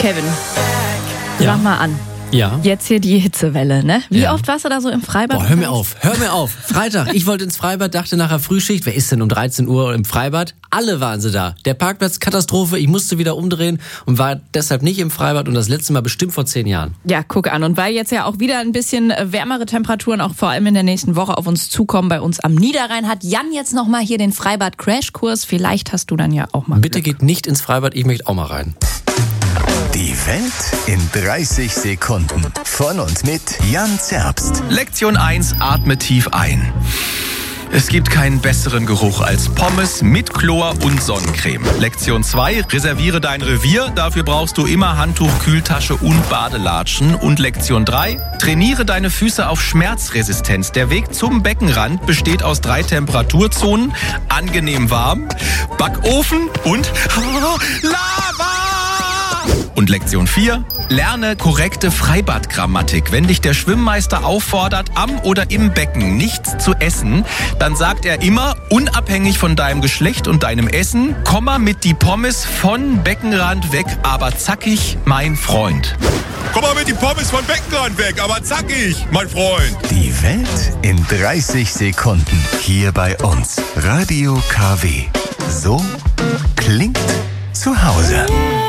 Kevin, Ja. sag mal an. Ja. Jetzt hier die Hitzewelle, ne? Wie Ja. oft warst du da so im Freibad? Boah, hör mir auf. Freitag, ich wollte ins Freibad, dachte nachher Frühschicht, wer ist denn um 13 Uhr im Freibad? Alle waren sie da. Der Parkplatz, Katastrophe, ich musste wieder umdrehen und war deshalb nicht im Freibad und das letzte Mal bestimmt vor 10 Jahren. Ja, guck an. Und weil jetzt ja auch wieder ein bisschen wärmere Temperaturen auch vor allem in der nächsten Woche auf uns zukommen bei uns am Niederrhein, hat Jan jetzt nochmal hier den Freibad-Crashkurs. Vielleicht hast du dann ja auch mal Bitte Glück. geht nicht ins Freibad, ich möchte auch mal rein. Die Welt in 30 Sekunden. Von und mit Jan Zerbst. Lektion 1, atme tief ein. Es gibt keinen besseren Geruch als Pommes mit Chlor und Sonnencreme. Lektion 2, reserviere dein Revier. Dafür brauchst du immer Handtuch, Kühltasche und Badelatschen. Und Lektion 3, trainiere deine Füße auf Schmerzresistenz. Der Weg zum Beckenrand besteht aus 3 Temperaturzonen. Angenehm warm, Backofen und Lava! Und Lektion 4, lerne korrekte Freibadgrammatik. Wenn dich der Schwimmmeister auffordert, am oder im Becken nichts zu essen, dann sagt er immer, unabhängig von deinem Geschlecht und deinem Essen, komm mal mit die Pommes von Beckenrand weg, aber zackig, mein Freund. Komm mal mit die Pommes von Beckenrand weg, aber zackig, mein Freund. Die Welt in 30 Sekunden. Hier bei uns. Radio KW. So klingt zu Hause.